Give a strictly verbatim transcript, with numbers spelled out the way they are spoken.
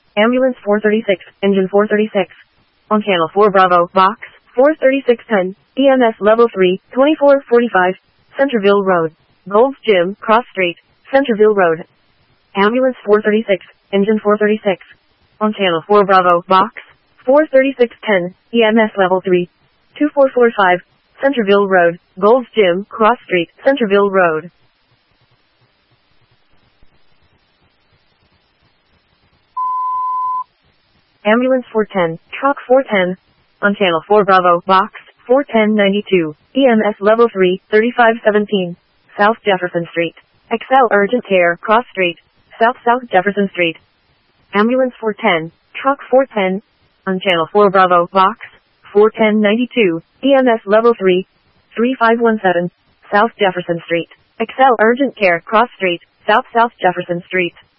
Ambulance four thirty-six, engine four thirty-six. On channel four Bravo, box, four thirty-six ten, E M S level three, twenty-four forty-five, Centerville Road, Gold's Gym, Cross Street, Centerville Road. Ambulance four thirty-six, engine four thirty-six. On channel four Bravo, box, four thirty-six ten, E M S level three, twenty-four forty-five, Centerville Road, Gold's Gym, Cross Street, Centerville Road. Ambulance four ten, truck four ten. On channel four Bravo, box, four ten ninety-two, E M S level three, thirty-five seventeen, South Jefferson Street. Excel Urgent Care, Cross Street, South South Jefferson Street. Ambulance four ten, truck four ten. On channel four Bravo, box, four ten ninety-two, E M S level three, thirty-five seventeen, South Jefferson Street. Excel Urgent Care, Cross Street, South South Jefferson Street.